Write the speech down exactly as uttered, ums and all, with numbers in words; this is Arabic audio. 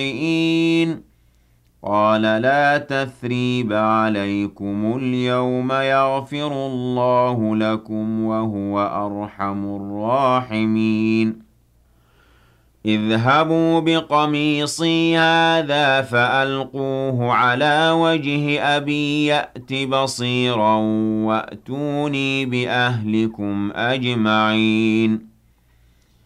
شيئين قال لا تثريب عليكم اليوم يغفر الله لكم وهو أرحم الراحمين اذهبوا بقميصي هذا فألقوه على وجه أبي يأت بصيرا وأتوني بأهلكم أجمعين